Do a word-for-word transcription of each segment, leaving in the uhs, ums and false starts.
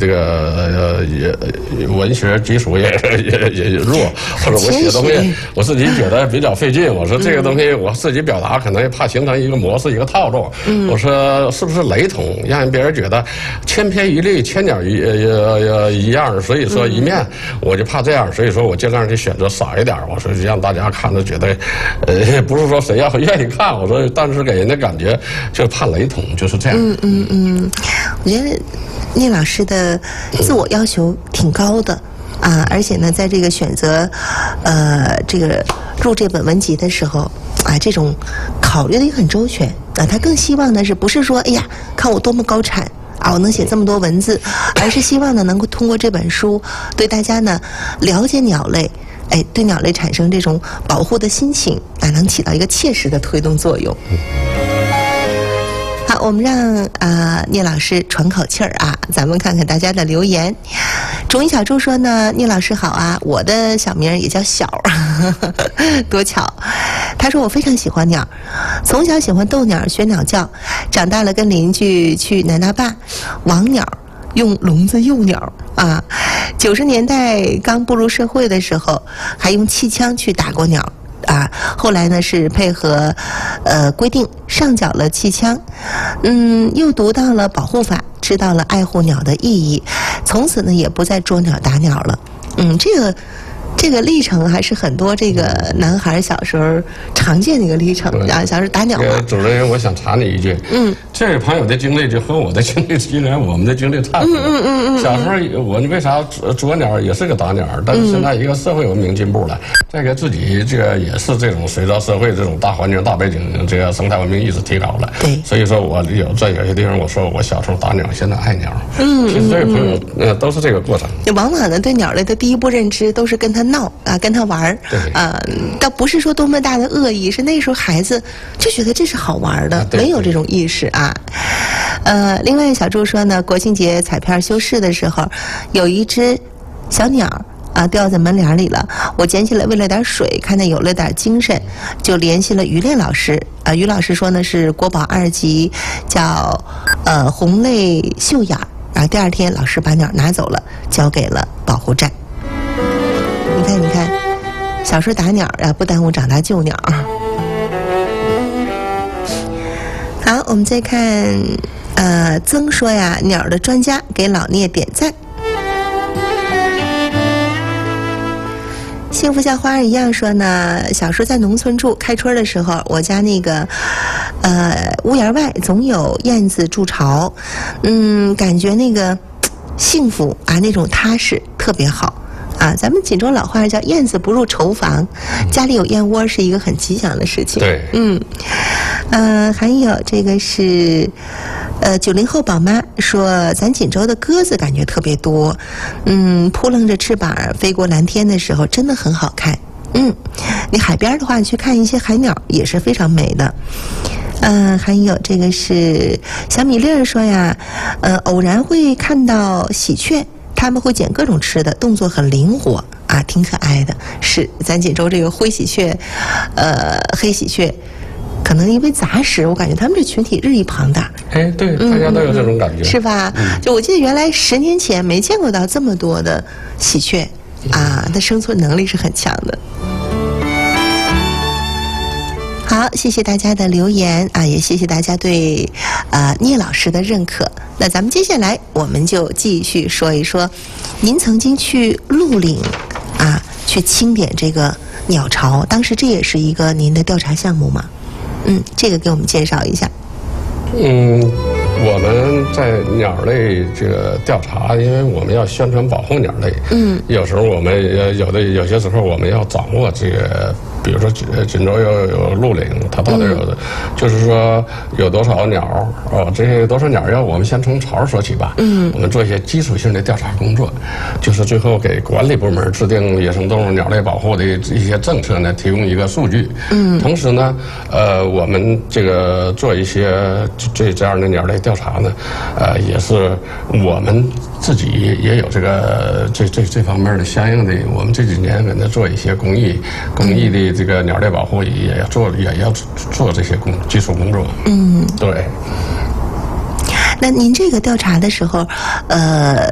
这个呃也文学基础也也也弱，或者我写东西我自己觉得比较费劲。我说这个东西我自己表达可能也怕形成一个模式一个套路。嗯、我说是不是雷同，让别人觉得千篇一律、千鸟一呃一样？所以说一面、嗯、我就怕这样，所以说我尽量去选择少一点。我说让大家看着觉得，呃，不是说谁要愿意看，我说但是给人的感觉就怕雷同，就是这样。 嗯嗯嗯，我觉得聂老师的自我要求挺高的。啊，而且呢，在这个选择，呃，这个录这本文集的时候，啊，这种考虑的也很周全。啊，他更希望呢，是不是说，哎呀，看我多么高产啊，我能写这么多文字，而是希望呢，能够通过这本书，对大家呢了解鸟类，哎，对鸟类产生这种保护的心情，啊，能起到一个切实的推动作用。好，我们让啊、呃、聂老师喘口气儿啊，咱们看看大家的留言。钟一小猪说呢，聂老师好啊，我的小名也叫小儿，多巧。他说我非常喜欢鸟，从小喜欢逗鸟、学鸟叫，长大了跟邻居去南大坝网鸟，用笼子诱鸟啊。九十年代刚步入社会的时候，还用气枪去打过鸟。啊，后来呢是配合，呃规定上缴了气枪，嗯，又读到了保护法，知道了爱护鸟的意义，从此呢也不再捉鸟打鸟了。嗯，这个这个历程还是很多这个男孩小时候常见的一个历程啊，小时候打鸟嘛。 主任人，我想插你一句，嗯，这位朋友的经历就和我的经历，既然我们的经历差不多。嗯嗯嗯嗯。小时候我为啥捉鸟也是个打鸟，但是现在一个社会文明进步了，这个自己这个也是这种随着社会这种大环境大背景，这个生态文明意识提高了。对。所以说我有在有些地方我说我小时候打鸟，现在爱鸟。嗯。其实这位朋友呃都是这个过程。 往往呢对鸟类的第一步认知都是跟他闹啊，跟他玩儿，啊，倒不是说多么大的恶意，是那时候孩子就觉得这是好玩的，没有这种意识啊。呃，另外小朱说呢，国庆节彩片修饰的时候，有一只小鸟啊掉在门帘里了，我捡起来喂了点水，看见有了点精神，就联系了于烈老师啊。于老师说呢是国宝二级，叫呃红泪绣眼儿啊。第二天老师把鸟拿走了，交给了保护站。你看，你看，小时候打鸟啊，不耽误长大救鸟。好，我们再看，呃，曾说呀，鸟的专家给老聂点赞。幸福像花儿一样说呢，小时候在农村住，开春的时候，我家那个，呃，屋檐外总有燕子筑巢，嗯，感觉那个幸福啊，那种踏实特别好。啊，咱们锦州老话叫燕子不入愁房，家里有燕窝是一个很吉祥的事情。对，嗯，呃，还有这个是，呃，九零后宝妈说，咱锦州的鸽子感觉特别多，嗯，扑棱着翅膀飞过蓝天的时候，真的很好看。嗯，你海边的话，你去看一些海鸟也是非常美的。嗯、呃，还有这个是小米粒儿说呀，呃，偶然会看到喜鹊。他们会捡各种吃的，动作很灵活啊，挺可爱的。是咱锦州这个灰喜鹊，呃，黑喜鹊，可能因为杂食，我感觉他们这群体日益庞大。 哎，对，大家都有这种感觉，嗯、 是吧？嗯、就我记得原来十年前没见过到这么多的喜鹊啊，它生存能力是很强的。好，谢谢大家的留言啊，也谢谢大家对呃聂老师的认可。那咱们接下来我们就继续说一说，您曾经去鹿岭啊去清点这个鸟巢，当时这也是一个您的调查项目吗？嗯，这个给我们介绍一下。 嗯，我们在鸟类这个调查，因为我们要宣传保护鸟类，嗯，有时候我们有的有些时候我们要掌握这个。比如说锦锦州有有鹿岭，它到底有的，嗯、就是说有多少鸟哦，这些多少鸟要我们先从巢说起吧。嗯，我们做一些基础性的调查工作，就是最后给管理部门制定野生动物鸟类保护的一些政策呢，提供一个数据。嗯，同时呢，呃，我们这个做一些这这样的鸟类调查呢，呃，也是我们自己也有这个这这这方面的相应的，我们这几年给它做一些公益公益的。这个鸟类保护也要做，也要做这些工基础工作。嗯，对。 那您这个调查的时候，呃，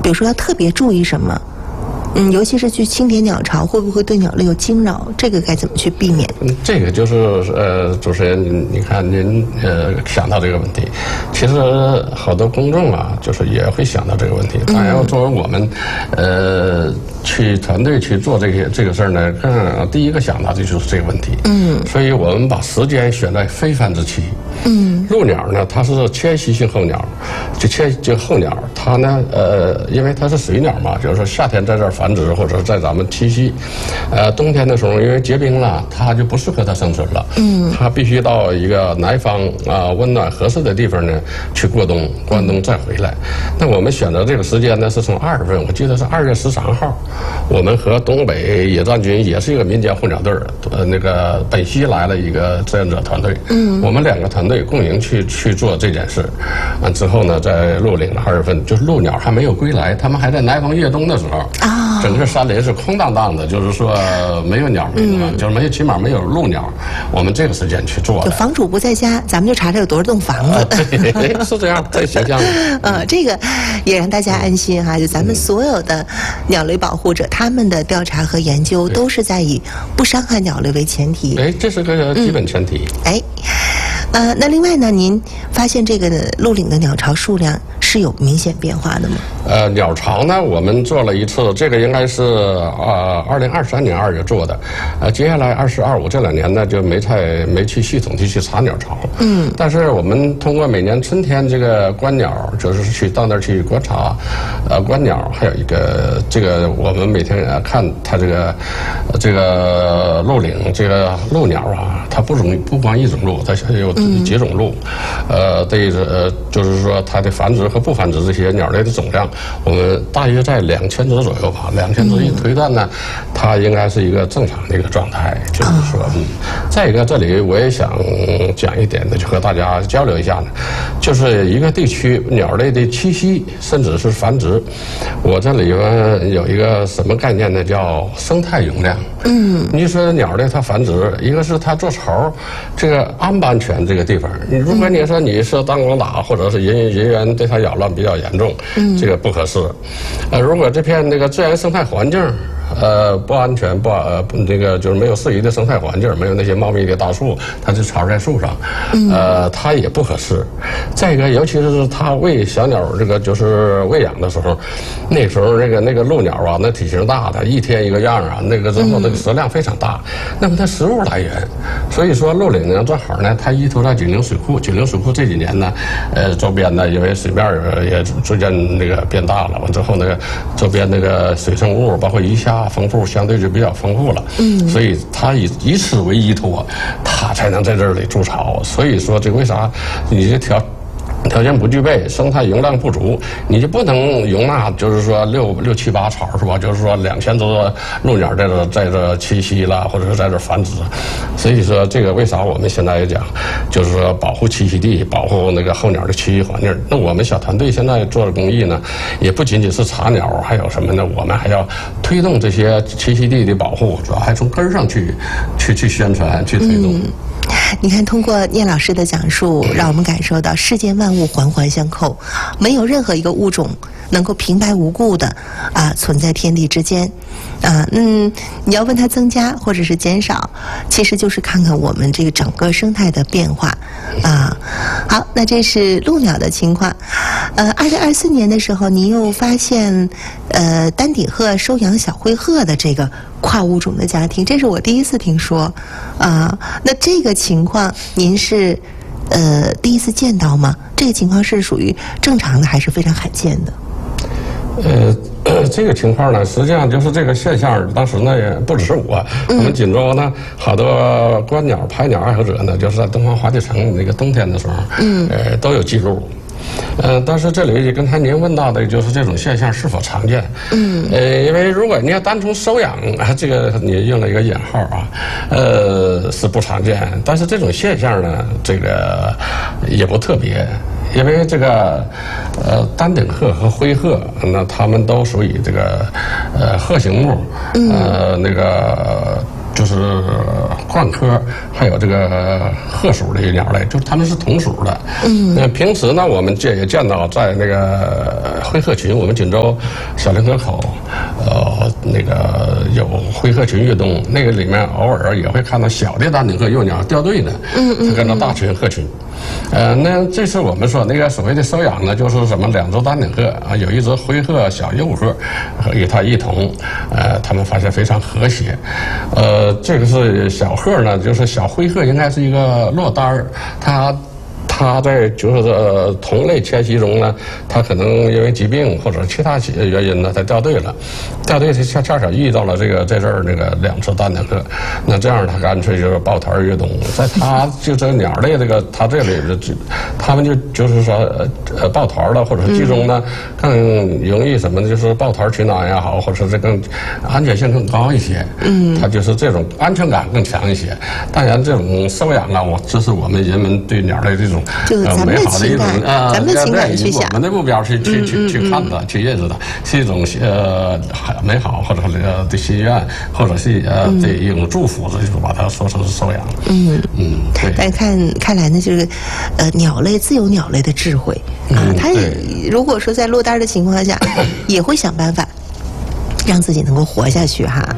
比如说要特别注意什么？嗯，尤其是去清点鸟巢，会不会对鸟类有惊扰？这个该怎么去避免？ 嗯，这个就是呃，主持人，你看您呃想到这个问题，其实好多公众啊，就是也会想到这个问题。当然，作为我们呃去团队去做这些这个事儿呢，更第一个想到的就是这个问题。嗯，所以我们把时间选在非繁殖期。嗯，鹭鸟呢，它是迁徙性候鸟，就迁就候鸟，它呢呃，因为它是水鸟嘛，就是说夏天在这儿繁殖，或者是在咱们栖息，呃，冬天的时候因为结冰了，它就不适合它生存了。嗯，它必须到一个南方啊、呃、温暖合适的地方呢去过冬，关冬再回来。那我们选择这个时间呢，是从二月份，我记得是二月十三号，我们和东北野战军也是一个民间候鸟队儿，呃，那个本溪来了一个志愿者团队，嗯，我们两个团队共营去去做这件事。完之后呢，在鹿岭的二月份，就是鹭鸟还没有归来，他们还在南方越冬的时候啊，整个山林是空荡荡的，就是说没有鸟鸣的，嗯、就是没有，起码没有鹭鸟。我们这个时间去做的。 就房主不在家，咱们就查查有多少栋房子。 啊、对，是这样，太形象了。 呃，这个也让大家安心哈。就咱们所有的鸟类保护者，他们的调查和研究都是在以不伤害鸟类为前提。 哎，这是个基本前提。 嗯、哎。呃，那另外呢，您发现这个鹿岭的鸟巢数量是有明显变化的吗？ 呃，鸟巢呢，我们做了一次，这个应该是呃二零二三年二月做的，呃，接下来二四二五这两年呢就没太没去系统地去查鸟巢。嗯。但是我们通过每年春天这个观鸟，就是去到那儿去观察，呃，观鸟，还有一个这个我们每天呃看它这个这个鹿岭这个鹭鸟啊，它不容易不光一种鹭，它有几种鹭，呃，对呃，就是说它的繁殖和不繁殖这些鸟类的总量，我们大约在两千只左右吧，两千只一推断呢，它应该是一个正常的一个状态，就是说，嗯。再一个，这里我也想讲一点的，就和大家交流一下呢，就是一个地区鸟类的栖息，甚至是繁殖，我这里边有一个什么概念呢？叫生态容量。嗯，你说鸟类它繁殖，一个是它做巢，这个安不安全这个地方，你如果你说你是当光打，或者是人人员对它扰乱比较严重，嗯，这个不合适。呃，如果这片那个自然生态环境，呃，不安全，不呃，这个就是没有适宜的生态环境，没有那些茂密的大树，它就巢在树上，呃，它也不合适。再一个，尤其是它喂小鸟这个就是喂养的时候，那时候那个那个鹭鸟啊，那体型大的，一天一个样啊，那个之后那个食量非常大，那么它食物来源，所以说鹿岭呢正好呢，它依托在九陵水库，九陵水库这几年呢，呃，周边呢因为水面也逐渐那个变大了，完之后那个周边那个水生物包括鱼虾。丰富相对就比较丰富了，嗯，所以它以以此为依托，它才能在这里筑巢。所以说，这为啥你这条条件不具备，生态容量不足，你就不能容纳，就是说六六七八巢是吧？就是说两千多鹭鸟在这在这栖息了，或者是在这繁殖。所以说，这个为啥我们现在也讲，就是说保护栖息地，保护那个候鸟的栖息环境。那我们小团队现在做的公益呢，也不仅仅是查鸟，还有什么呢？我们还要推动这些栖息地的保护，主要还从根儿上去去去宣传，去推动。嗯， 你看，通过聂老师的讲述，让我们感受到世间万物环环相扣，没有任何一个物种能够平白无故的啊存在天地之间，啊，嗯，你要问它增加或者是减少，其实就是看看我们这个整个生态的变化，啊，好，那这是鹭鸟的情况，呃，二零二四年的时候，您又发现，呃，丹顶鹤收养小灰鹤的这个跨物种的家庭，这是我第一次听说，啊，那这个情况您是呃第一次见到吗？这个情况是属于正常的还是非常罕见的？ 呃，这个情况呢，实际上就是这个现象。当时呢，也不只是我，我们锦州呢，好多观鸟、拍鸟爱好者呢，就是在东方花地城那个冬天的时候，嗯，呃，都有记录。嗯、呃，但是这里刚才您问到的就是这种现象是否常见？嗯，呃，因为如果你要单从收养啊，这个你用了一个引号啊，呃，是不常见。但是这种现象呢，这个也不特别。因为这个，呃，丹顶鹤和灰鹤，那它们都属于这个，呃，鹤形目，呃，那个就是鹳科，还有这个鹤属的鸟类，就是它们是同属的。嗯，那平时呢，我们见也见到在那个灰鹤群，我们锦州小凌河口，呃，那个有灰鹤群运动，那个里面偶尔也会看到小的丹顶鹤幼鸟掉队的，嗯嗯，跟着大群鹤群。呃，那这是我们说那个所谓的收养呢，就是什么两只丹顶鹤啊，有一只灰鹤小幼鹤与它一同，呃，他们发现非常和谐。呃，这个是小鹤呢，就是小灰鹤应该是一个落单儿，它。它在就是呃同类迁徙中呢，它可能因为疾病或者其他原因呢，它掉队了，掉队它恰恰巧遇到了这个在这儿那个两只丹顶鹤，那这样它干脆就是抱团跃动，在它就这个鸟类这个它这里就他们就就是说呃抱团了或者是集中呢，更容易什么呢？就是抱团取暖也好，或者是更安全性更高一些，嗯，它就是这种安全感更强一些。当然，这种收养啊，我这是我们人们对鸟类这种。 就咱们的情感，呃、咱们的情感去想， 我们的目标去去去去看它，去认识它，是一种呃美好或者呃的心愿，或者是呃的一种祝福，这就把它说成是收养。嗯嗯，对。但看看来呢，就是呃鸟类自有鸟类的智慧啊，它如果说在落单的情况下，也会想办法让自己能够活下去哈。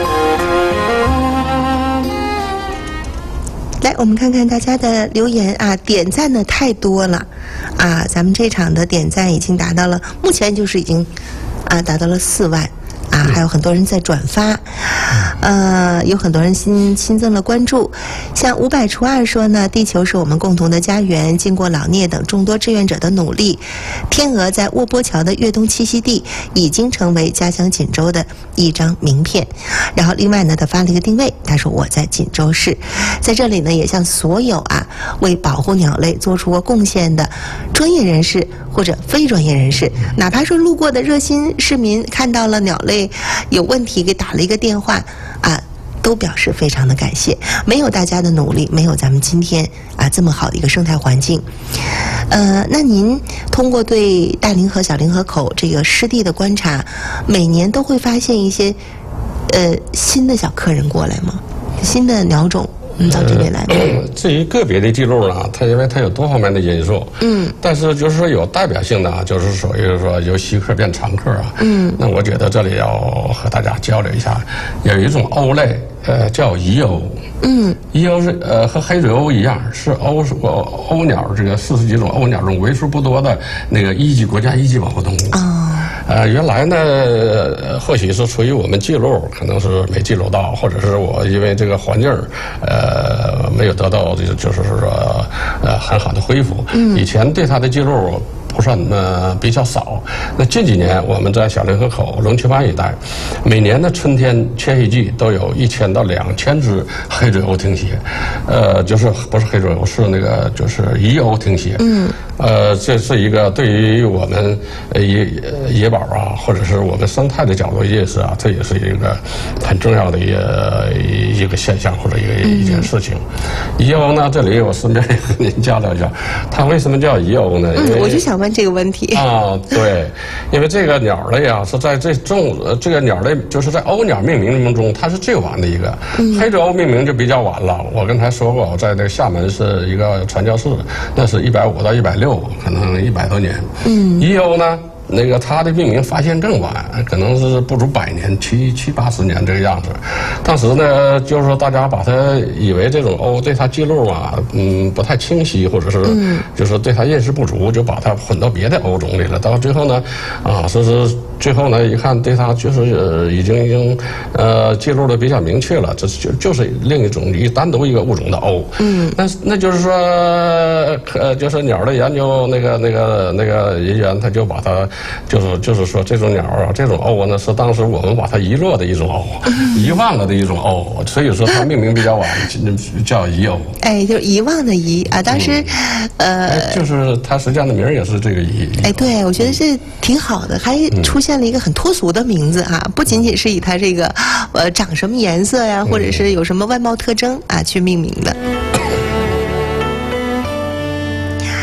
来，我们看看大家的留言啊，点赞的太多了啊！咱们这场的点赞已经达到了，目前就是已经啊达到了四万啊，还有很多人在转发，呃，有很多人新新增了关注。像五百除二说呢，地球是我们共同的家园，经过老聂等众多志愿者的努力，天鹅在卧波桥的越冬栖息地已经成为家乡锦州的一张名片。然后另外呢，他发了一个定位，他说我在锦州市，在这里呢，也向所有啊为保护鸟类做出过贡献的专业人士或者非专业人士，哪怕是路过的热心市民看到了鸟类有问题，给打了一个电话啊，都表示非常的感谢。没有大家的努力，没有咱们今天啊这么好的一个生态环境。呃，那您通过对大凌河、小凌河口这个湿地的观察，每年都会发现一些呃新的小客人过来吗？新的鸟种？嗯，到这边来。 呃、至于个别的记录呢，它因为它有多方面的因素，嗯，但是就是说有代表性的啊，就是属于说由稀客变常客啊，嗯，那我觉得这里要和大家交流一下，有一种鸥类，呃，叫遗鸥，嗯，遗鸥是呃和黑嘴鸥一样，是鸥是鸥鸟这个四十几种鸥鸟中为数不多的那个一级国家一级保护动物啊。哦呃，原来呢，或许是出于我们记录，可能是没记录到，或者是我因为这个环境，呃，没有得到就是说呃很好的恢复。嗯，以前对它的记录不算呃比较少。那近几年我们在小凌河口、龙渠湾一带，每年的春天迁徙季都有一千到两千只黑嘴鸥停歇，呃，就是不是黑嘴鸥，是那个就是遗鸥停歇。嗯，呃，这是一个对于我们野野保啊，或者是我们生态的角度认识啊，这也是一个很重要的一个一个现象或者一个一件事情。遗鸥呢，这里我顺便和您交流一下，它为什么叫遗鸥呢？因为我就想问这个问题啊，对，因为这个鸟类啊是在这种这个鸟类就是在鸥鸟命名中，它是最晚的一个。嗯、黑嘴鸥命名就比较晚了。我刚才说过，我在那个厦门是一个传教士，那是一百五到一百六，可能一百多年。嗯，遗鸥呢？那个它的命名发现更晚，可能是不足百年，七七八十年这个样子。当时呢，就是说大家把它以为这种鸥对它记录啊，嗯，不太清晰，或者是就是对它认识不足，就把它混到别的鸥种里了。到最后呢，啊，说是最后呢一看对它就是呃已经已经呃记录的比较明确了，这就就是另一种一单独一个物种的鸥。嗯，那那就是说，呃，就是鸟类研究那个那个那个人员，他就把它。就是就是说，这种鸟啊，这种鸥呢，是当时我们把它遗落的一种鸥，遗忘了的一种鸥，所以说它命名比较晚，叫遗鸥。 哎，就是遗忘的遗啊，当时， 嗯、呃，就是它实际上的名儿也是这个遗。 哎，对，我觉得这挺好的，还出现了一个很脱俗的名字啊，不仅仅是以它这个呃长什么颜色呀，或者是有什么外貌特征啊去命名的。叶老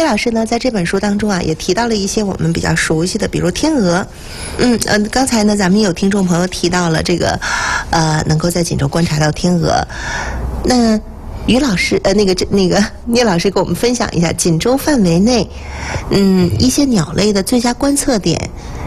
老师呢，在这本书当中啊，也提到了一些我们比较熟悉的，比如天鹅。嗯嗯、呃，刚才呢，咱们有听众朋友提到了这个，呃，能够在锦州观察到天鹅。那于老师，呃，那个这那个聂老师给我们分享一下锦州范围内，嗯，一些鸟类的最佳观测点。